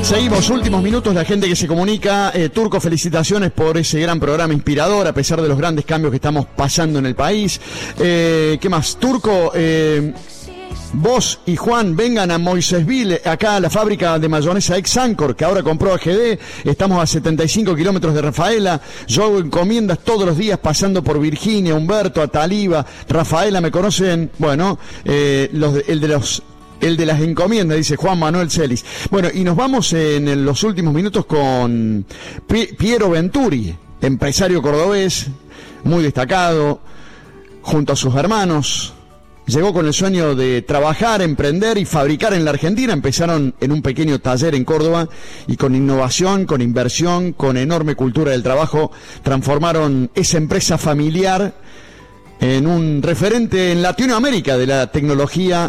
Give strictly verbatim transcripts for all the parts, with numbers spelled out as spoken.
Seguimos, últimos minutos, la gente que se comunica. eh, Turco, felicitaciones por ese gran programa inspirador, a pesar de los grandes cambios que estamos pasando en el país. Eh, ¿Qué más? Turco, eh, vos y Juan vengan a Moisésville, acá a la fábrica de mayonesa Ex-Ancor, que ahora compró A G D. Estamos a setenta y cinco kilómetros de Rafaela. Yo hago encomiendas todos los días pasando por Virginia, Humberto, Ataliba, Rafaela, me conocen, bueno, eh, los de, el de los... El de las encomiendas, dice Juan Manuel Celis. Bueno, y nos vamos en los últimos minutos con Piero Venturi, empresario cordobés, muy destacado, junto a sus hermanos. Llegó con el sueño de trabajar, emprender y fabricar en la Argentina. Empezaron en un pequeño taller en Córdoba y con innovación, con inversión, con enorme cultura del trabajo, transformaron esa empresa familiar en un referente en Latinoamérica de la tecnología,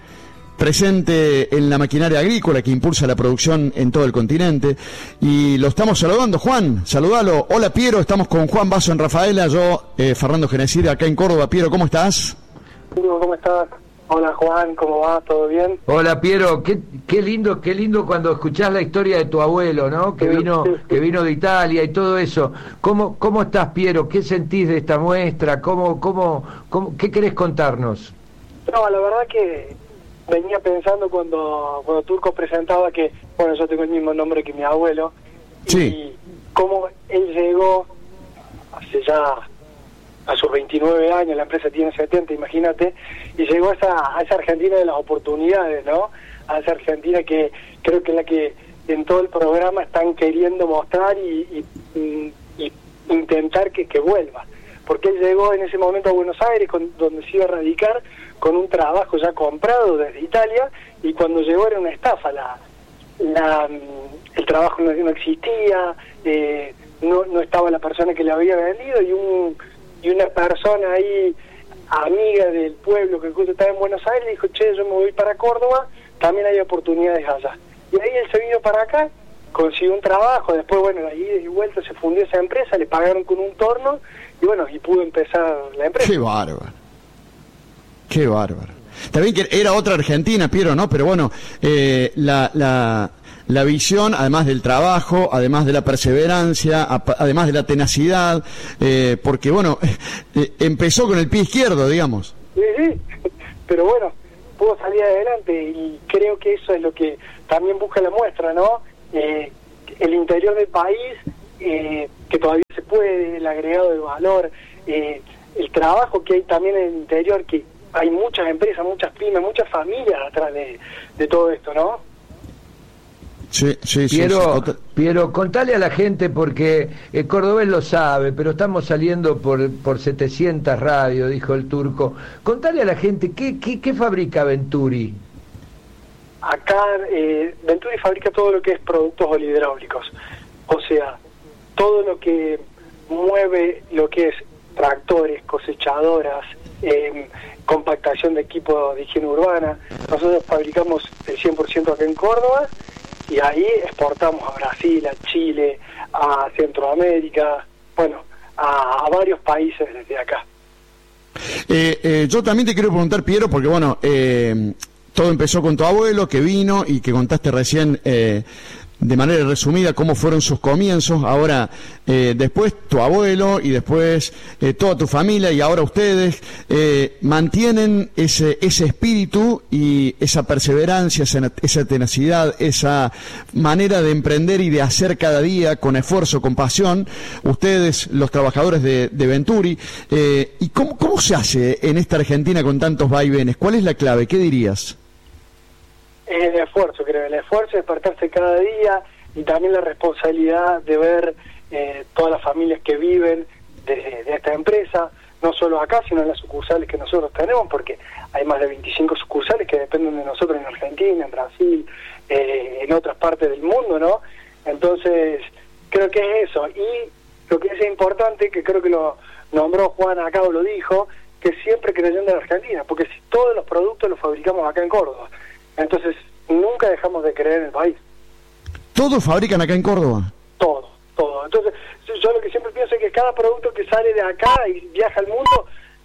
presente en la maquinaria agrícola que impulsa la producción en todo el continente. Y lo estamos saludando. Juan, saludalo. Hola Piero, estamos con Juan Basso en Rafaela, yo, eh, Fernando Genesir, acá en Córdoba. Piero, ¿cómo estás? ¿Cómo estás? Hola Juan, ¿cómo va? ¿Todo bien? Hola Piero, qué, qué lindo, qué lindo cuando escuchás la historia de tu abuelo, ¿no? Que vino, que vino de Italia y todo eso. ¿Cómo, cómo estás, Piero? ¿Qué sentís de esta muestra? ¿Cómo, cómo, cómo, qué querés contarnos? No, la verdad que venía pensando cuando, cuando Turco presentaba que, bueno, yo tengo el mismo nombre que mi abuelo, sí, y cómo él llegó hace ya a sus veintinueve años, la empresa tiene setenta, imagínate, y llegó a esa, a esa Argentina de las oportunidades, ¿no? A esa Argentina que creo que es la que en todo el programa están queriendo mostrar y, y, y intentar que, que vuelva. Porque él llegó en ese momento a Buenos Aires, con, donde se iba a radicar, con un trabajo ya comprado desde Italia, y cuando llegó era una estafa, la, la el trabajo no, no existía, eh, no, no estaba la persona que le había vendido, y un y una persona ahí, amiga del pueblo que justo estaba en Buenos Aires, dijo, che, yo me voy para Córdoba, también hay oportunidades allá. Y ahí él se vino para acá, consiguió un trabajo, después, bueno, ahí de vuelta se fundió esa empresa, le pagaron con un torno, y bueno, y pudo empezar la empresa. Qué bárbaro. Qué bárbaro. También que era otra Argentina, Piero, ¿no? Pero bueno, eh, la, la, la visión, además del trabajo, además de la perseverancia, además de la tenacidad, eh, porque bueno, eh, empezó con el pie izquierdo, digamos. Sí, sí, pero bueno, pudo salir adelante, y creo que eso es lo que también busca la muestra, ¿no? Eh, el interior del país, eh, que todavía se puede, el agregado de valor, eh, el trabajo que hay también en el interior, que hay muchas empresas, muchas pymes, muchas familias atrás de, de todo esto, ¿no? Sí, sí, Piero, sí, sí. Piero, contale a la gente, porque el cordobés lo sabe, pero estamos saliendo por por setecientas radios, dijo el Turco. Contale a la gente, ¿qué, qué, qué fabrica Venturi? Acá, eh, Venturi fabrica todo lo que es productos olihidráulicos, o sea, todo lo que mueve lo que es tractores, cosechadoras, eh, compactación de equipo de higiene urbana. Nosotros fabricamos el cien por ciento acá en Córdoba, y ahí exportamos a Brasil, a Chile, a Centroamérica, bueno, a, a varios países desde acá. Eh, eh, yo también te quiero preguntar, Piero, porque bueno, eh, todo empezó con tu abuelo que vino y que contaste recién eh, de manera resumida cómo fueron sus comienzos. Ahora, eh, después tu abuelo y después eh, toda tu familia y ahora ustedes eh, mantienen ese ese espíritu y esa perseverancia, esa, esa tenacidad, esa manera de emprender y de hacer cada día con esfuerzo, con pasión, ustedes, los trabajadores de, de Venturi. Eh, ¿Y cómo, cómo se hace en esta Argentina con tantos vaivenes? ¿Cuál es la clave? ¿Qué dirías? El esfuerzo, creo, el esfuerzo, despertarse cada día, y también la responsabilidad de ver eh, todas las familias que viven de, de esta empresa, no solo acá, sino en las sucursales que nosotros tenemos, porque hay más de veinticinco sucursales que dependen de nosotros en Argentina, en Brasil, eh, en otras partes del mundo, ¿no? Entonces, creo que es eso. Y lo que es importante, que creo que lo nombró Juan acá o lo dijo, que siempre creyendo en Argentina, porque si todos los productos los fabricamos acá en Córdoba, entonces nunca dejamos de creer en el país. ¿Todos fabrican acá en Córdoba? Todo, todo. Entonces yo lo que siempre pienso es que cada producto que sale de acá y viaja al mundo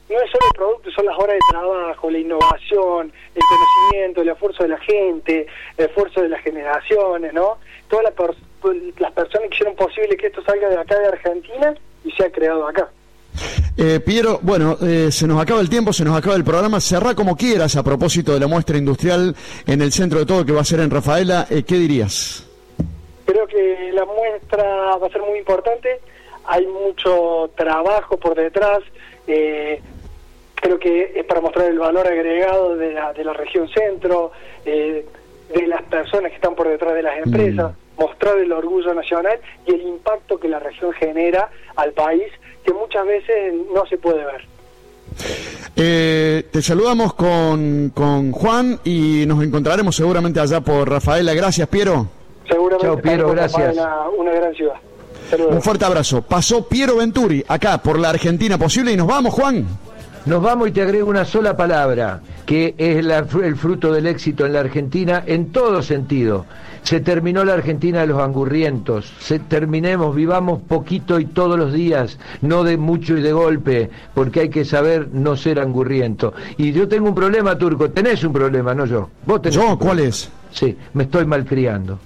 no es solo el producto, son las horas de trabajo, la innovación, el conocimiento, el esfuerzo de la gente, el esfuerzo de las generaciones, ¿no? Todas las, per las personas que hicieron posible que esto salga de acá de Argentina y sea creado acá. Eh, Piero, bueno, eh, se nos acaba el tiempo, se nos acaba el programa. Cerrá como quieras a propósito de la muestra industrial en el centro de todo que va a ser en Rafaela. Eh, ¿Qué dirías? Creo que la muestra va a ser muy importante. Hay mucho trabajo por detrás. Eh, creo que es para mostrar el valor agregado de la, de la región centro, eh, de las personas que están por detrás de las empresas, mm. mostrar el orgullo nacional y el impacto que la región genera al país, que muchas veces no se puede ver. Eh, te saludamos con, con Juan y nos encontraremos seguramente allá por Rafaela. Gracias, Piero. Seguramente. Chao, Piero, gracias. Una, una gran ciudad. Saludos. Un fuerte abrazo. Pasó Piero Venturi acá por la Argentina Posible y nos vamos, Juan. Nos vamos y te agrego una sola palabra, que es la, el fruto del éxito en la Argentina en todo sentido. Se terminó la Argentina de los angurrientos. Se terminemos, vivamos poquito y todos los días, no de mucho y de golpe, porque hay que saber no ser angurriento. Y yo tengo un problema, Turco. Tenés un problema, no yo. ¿Vos tenés ¿Yo? ¿Cuál es? Sí, me estoy malcriando.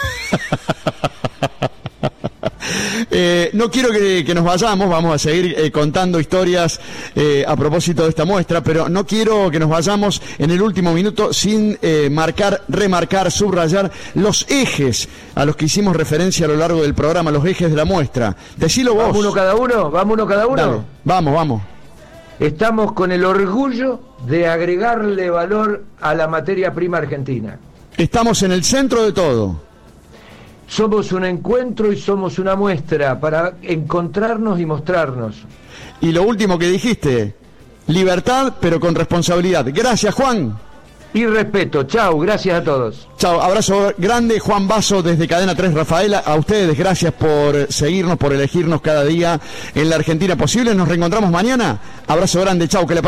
Eh, no quiero que, que nos vayamos, vamos a seguir eh, contando historias eh, a propósito de esta muestra, pero no quiero que nos vayamos en el último minuto sin eh, marcar, remarcar, subrayar los ejes a los que hicimos referencia a lo largo del programa, los ejes de la muestra. Decilo vos. ¿Vamos uno cada uno? ¿Vamos uno cada uno? Dale, vamos, vamos. Estamos con el orgullo de agregarle valor a la materia prima argentina. Estamos en el centro de todo. Somos un encuentro y somos una muestra para encontrarnos y mostrarnos. Y lo último que dijiste, libertad pero con responsabilidad. Gracias, Juan. Y respeto. Chau, gracias a todos. Chau, abrazo grande, Juan Basso desde Cadena tres Rafaela. A ustedes, gracias por seguirnos, por elegirnos cada día en la Argentina Posible. Nos reencontramos mañana. Abrazo grande, chau, que la